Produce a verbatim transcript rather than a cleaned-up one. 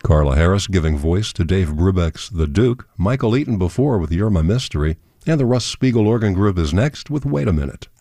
Carla Harris giving voice to Dave Brubeck's The Duke, Michael Eaton before with You're My Mystery, and the Russ Spiegel Organ Group is next with Wait a Minute.